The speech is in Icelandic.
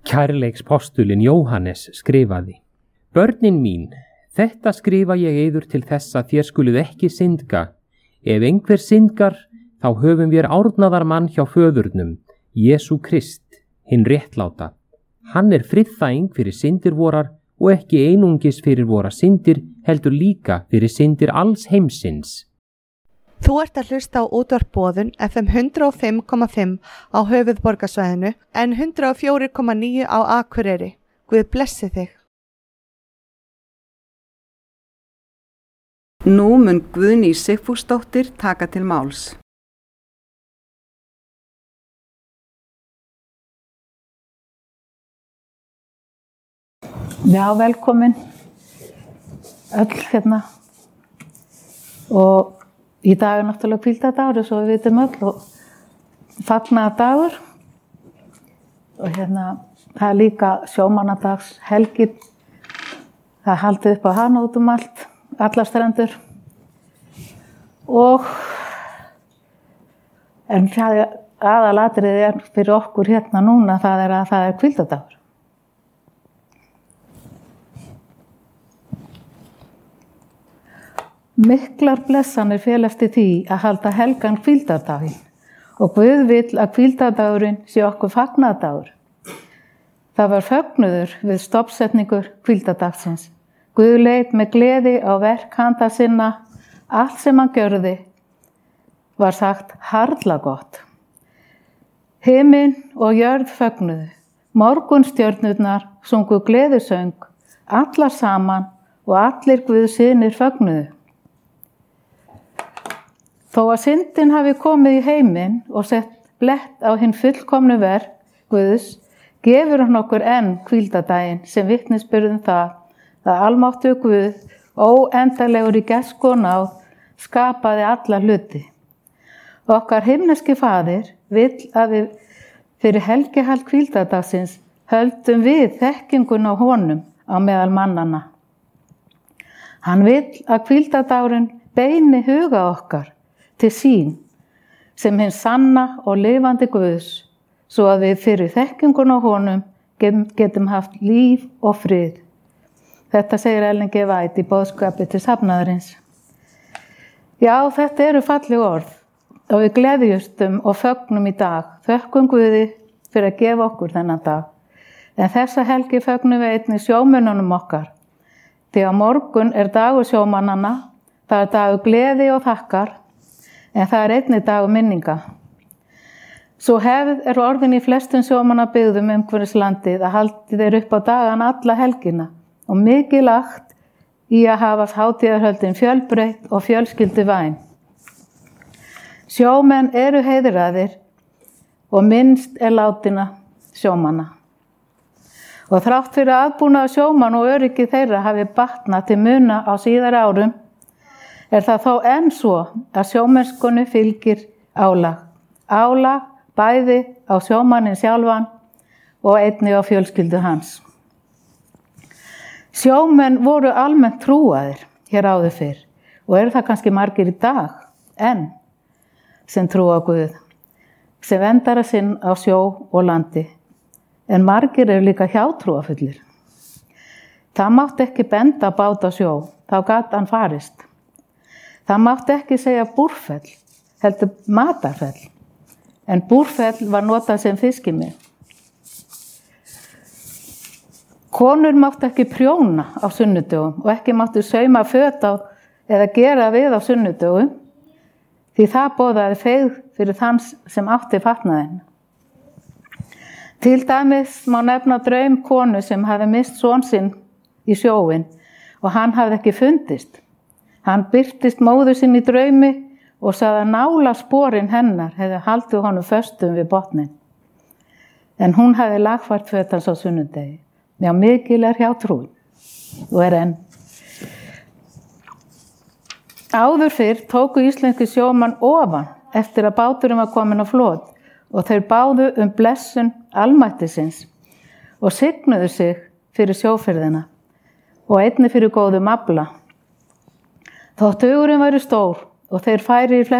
Kærleikspostulinn Jóhannes skrifaði: Börnin mín, þetta skrifa ég yður til þess að þér skuluð ekki syndga. Ef einhver syndgar, þá höfum við árnaðar mann hjá föðurnum, Jesú Krist, hinn réttláta. Hann friðþæging fyrir syndir vorar og ekki einungis fyrir vora syndir, heldur líka fyrir syndir alls heimsins. Þú ert að hlusta á útvarp Boðun FM 105,5 á höfuðborgarsvæðinu en 104,9 á Akureyri. Guð blessi þig. Nú mun Guðný Sigfúsdóttir taka til máls. Já, velkomin öll hérna. Og í dag náttúrulega hvíldadagur, svo við vitum öll, og fagnaðardagur. Og það líka sjómannadags helgin. Það haldið upp á hana út allt, allar strendur. En aðalatriðið fyrir okkur hérna núna, það er hvíldadagur. Miklar blessanir felast í því að halda helgan hvíldardaginn og Guð vill að hvíldardagurinn sé okkur fagnaðardagur. Það var fögnuður við stofnsetningu hvíldardagsins. Guð leit með gleði á verk handa sinna, allt sem hann gjörði var sagt harla gott. Himinn og jörð fögnuðu, morgunstjörnurnar sungu gleðisöng, allar saman og allir Guðs synir fögnuðu. Þó að syndin hafi komið í heiminn og sett blett á hinn fullkomnu verk Guðs, gefur hann okkur enn hvíldardaginn sem vitnisburð það að almáttugur Guð, óendanlegur í gæsku og náð, skapaði alla hluti. Okkar himneski Faðir vill að við fyrir helgihald hvíldardagsins höldum við þekkinguna á honum á meðal mannanna. Hann vill að hvíldardagurinn beini huga okkar til sín sem hinn sanna og lifandi Guðs, svo að við fyrir þekkingun á honum getum haft líf og frið. Þetta segir Ellen G. White í boðskapi til safnaðarins. Já, þetta eru falleg orð og við gleðjumst og fögnum í dag. Þökkum Guði fyrir að gefa okkur þennan dag. En þessa helgi fögnum við einnig sjómönnunum okkar. Því að morgun er dagur sjómannanna, það er dagur gleði og þakkar, en það er einnig dagur minninga. Svo hefð er orðin í flestum sjómannabyggðum umhverfis landið að haldi þeir upp á dagan alla helgina og mikið lagt í að hafa hátíðarhöldin fjölbreytt og fjölskylduvæn. Sjómenn eru heiðraðir og minnst er látinna sjómanna. Og þrátt fyrir aðbúnað sjómann og öryggi þeirra hafi batnað til muna á síðari árum, er það þó enn svo að sjómennskunni fylgir álag. Álag bæði á sjómannin sjálfan og einnig á fjölskyldu hans. Sjómenn voru almennt trúaðir hér áður fyrr og eru það kannski margir í dag enn sem trúa á Guð, sem vendara sinn á sjó og landi. En margir eru líka hjátrúafullir. Það mátti ekki benda bát á sjó, þá gat hann farist. Það mátti ekki segja búrfell, heldur matarfell, en búrfell var notað sem fiskimið. Konur mátti ekki prjóna á sunnudögum og ekki mátti sauma föt á eða gera við á sunnudögum, því það boðaði feigð fyrir þann sem átti fatnaðinn. Til dæmis má nefna draum konu sem hafði mist son sinn í sjóinn og hann hafði ekki fundist. Hann birtist móður sinn í draumi og sagði að nála sporin hennar hefði haldið honum föstum við botnin. En hún hafði lagfært föt hans á sunnudegi. Já, mikil er hjátrúin og er enn. Áður fyrr tóku íslenski sjómann ofan eftir að báturinn var komin á flot og þeir báðu blessun almættisins og signuðu sig fyrir sjóferðina og einnig fyrir góðum afla. Þótt hugurinn væri stór og þeir færi í flest